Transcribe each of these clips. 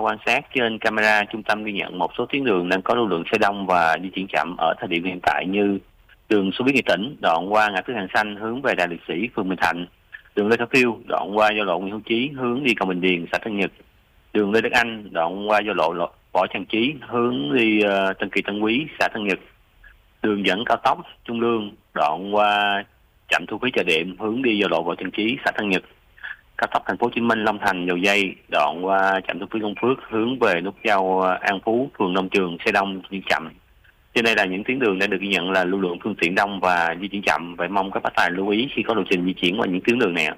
quan sát trên camera, trung tâm ghi nhận một số tuyến đường đang có lưu lượng xe đông và di chuyển chậm ở thời điểm hiện tại như đường Xô Viết Nghệ Tĩnh đoạn qua ngã tư Hàng Xanh hướng về Đài Liệt Sĩ, phường Bình Thạnh, đường Lê Khả Phiêu đoạn qua giao lộ Nguyễn Hữu Chí hướng đi cầu Bình Điền, xã Tân Nhật, đường Lê Đức Anh đoạn qua giao lộ Võ Trần Chí hướng đi Tân Kỳ Tân Quý, xã Tân Nhật, đường dẫn cao tốc Trung Lương đoạn qua trạm thu phí Chợ Đệm hướng đi giao lộ Võ Trần Chí, xã Tân Nhật, cao tốc Thành phố Hồ Chí Minh Long Thành Dầu Giây đoạn qua trạm thu phí Long Phước hướng về nút giao An Phú, phường Nông Trường xe đông di chuyển chậm. Trên đây là những tuyến đường đã được ghi nhận là lưu lượng phương tiện đông và di chuyển chậm. Vậy mong các bác tài lưu ý khi có lộ trình di chuyển qua những tuyến đường này.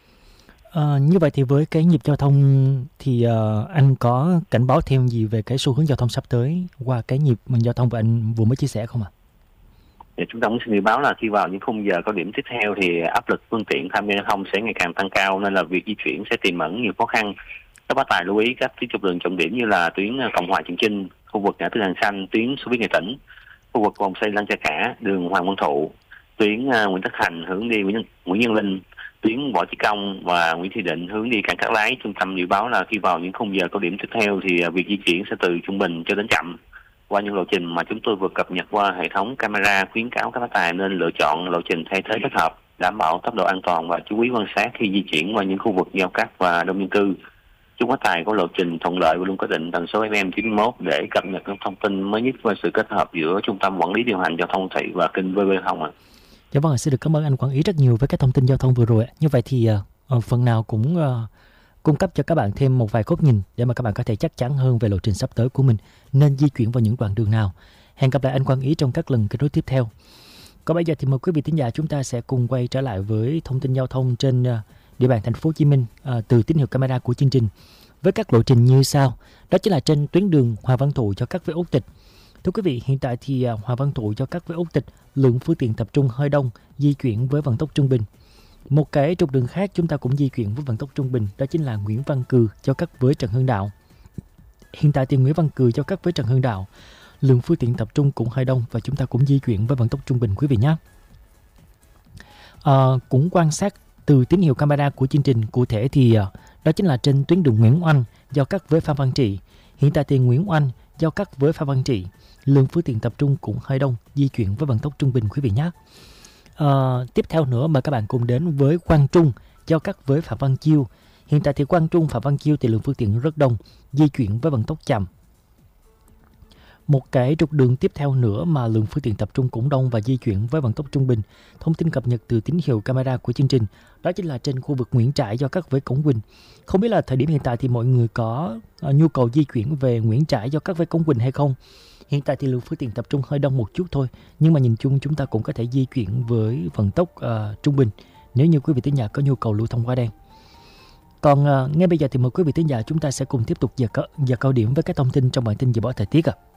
Như vậy thì với cái nhịp giao thông thì anh có cảnh báo thêm gì về cái xu hướng giao thông sắp tới qua cái nhịp giao thông mà anh vừa mới chia sẻ không ạ? Chúng ta cũng xin dự báo là khi vào những khung giờ cao điểm tiếp theo thì áp lực phương tiện tham gia giao thông sẽ ngày càng tăng cao, nên là việc di chuyển sẽ tiềm ẩn nhiều khó khăn. Các bác tài lưu ý các tuyến trục đường trọng điểm như là tuyến Cộng Hòa Trường Chinh, khu vực ngã tư Hàng Xanh, tuyến Xô Viết Nghệ Tĩnh, khu vực vòng xoay Lăng Cha Cả, đường Hoàng Văn Thụ, tuyến Nguyễn Tất Thành hướng đi Nguyễn Nhân Linh, tuyến Võ Chí Công và Nguyễn Thị Định hướng đi Cảng Cát Lái. Trung tâm dự báo là khi vào những khung giờ cao điểm tiếp theo thì việc di chuyển sẽ từ trung bình cho đến chậm. Qua những lộ trình mà chúng tôi vừa cập nhật qua hệ thống camera, khuyến cáo các bác tài nên lựa chọn lộ trình thay thế thích hợp, đảm bảo tốc độ an toàn và chú ý quan sát khi di chuyển qua những khu vực giao cắt và đông dân cư. Chúc bác tài có lộ trình thuận lợi và luôn có định tần số FM 91 để cập nhật các thông tin mới nhất về sự kết hợp giữa Trung tâm Quản lý Điều hành Giao thông Thị và kênh VV Thông ạ. Dạ vâng, xin được cảm ơn anh quản lý rất nhiều với các thông tin giao thông vừa rồi. Như vậy thì phần nào cũng cung cấp cho các bạn thêm một vài góc nhìn để mà các bạn có thể chắc chắn hơn về lộ trình sắp tới của mình nên di chuyển vào những đoạn đường nào. Hẹn gặp lại anh quản lý trong các lần kết nối tiếp theo. Còn bây giờ thì mời quý vị thính giả chúng ta sẽ cùng quay trở lại với thông tin giao thông trên địa bàn thành phố Hồ Chí Minh từ tín hiệu camera của chương trình với các lộ trình như sau. Đó chính là trên tuyến đường Hoàng Văn Thụ cho các với Út Tịch. Thưa quý vị, hiện tại thì Hoàng Văn Thụ cho các với Út Tịch lượng phương tiện tập trung hơi đông, di chuyển với vận tốc trung bình. Một cái trục đường khác chúng ta cũng di chuyển với vận tốc trung bình, đó chính là Nguyễn Văn Cừ cho các với Trần Hưng Đạo. Hiện tại thì Nguyễn Văn Cừ cho các với Trần Hưng Đạo lượng phương tiện tập trung cũng hơi đông và chúng ta cũng di chuyển với vận tốc trung bình quý vị nhé. Cũng quan sát từ tín hiệu camera của chương trình cụ thể thì đó chính là trên tuyến đường Nguyễn Oanh giao cắt với Phan Văn Trị. Hiện tại thì Nguyễn Oanh giao cắt với Phan Văn Trị lượng phương tiện tập trung cũng hơi đông, di chuyển với vận tốc trung bình quý vị nhé. Tiếp theo nữa mời các bạn cùng đến với Quang Trung giao cắt với Phạm Văn Chiêu. Hiện tại thì Quang Trung, Phạm Văn Chiêu thì lượng phương tiện rất đông, di chuyển với vận tốc chậm. Một cái trục đường tiếp theo nữa mà lượng phương tiện tập trung cũng đông và di chuyển với vận tốc trung bình. Thông tin cập nhật từ tín hiệu camera của chương trình đó chính là trên khu vực Nguyễn Trãi giao cắt với Cổng Quỳnh. Không biết là thời điểm hiện tại thì mọi người có nhu cầu di chuyển về Nguyễn Trãi giao cắt với Cổng Quỳnh hay không? Hiện tại thì lượng phương tiện tập trung hơi đông một chút thôi, nhưng mà nhìn chung chúng ta cũng có thể di chuyển với vận tốc trung bình nếu như quý vị thính giả có nhu cầu lưu thông qua đây. Còn ngay bây giờ thì mời quý vị thính giả chúng ta sẽ cùng tiếp tục giờ cao điểm với các thông tin trong bản tin dự báo thời tiết ạ.